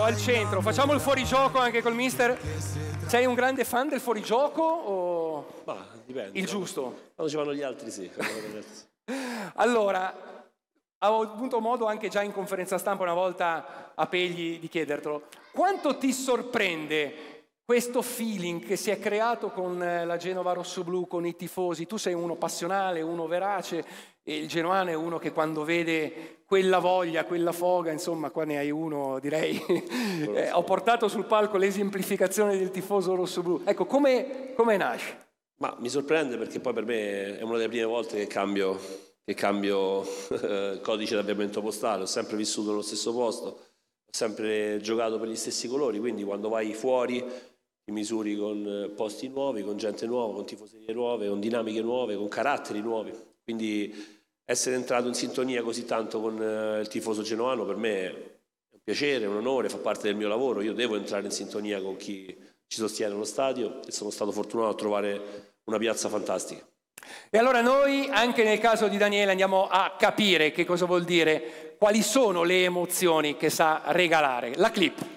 al centro, facciamo il fuorigioco anche col mister. Sei un grande fan del fuorigioco o Ma dipende. il giusto? Quando ci vanno gli altri, sì. Allora, ho avuto modo anche già in conferenza stampa una volta a Pegli di chiedertelo. Quanto ti sorprende questo feeling che si è creato con la Genova rossoblù, con i tifosi? Tu sei uno passionale, uno verace, e il genuano è uno che quando vede quella voglia, quella foga, insomma, qua ne hai uno, direi. Ho portato sul palco l'esemplificazione del tifoso rossoblù. Ecco, come nasce? Ma mi sorprende perché poi per me è una delle prime volte che cambio codice d'abbiamento postale. Ho sempre vissuto nello stesso posto, ho sempre giocato per gli stessi colori, quindi quando vai fuori ti misuri con posti nuovi, con gente nuova, con tifoserie nuove, con dinamiche nuove, con caratteri nuovi. Quindi essere entrato in sintonia così tanto con il tifoso genovano per me è un piacere, un onore, fa parte del mio lavoro. Io devo entrare in sintonia con chi ci sostiene allo stadio e sono stato fortunato a trovare una piazza fantastica. E allora noi, anche nel caso di Daniele, andiamo a capire che cosa vuol dire, quali sono le emozioni che sa regalare. La clip.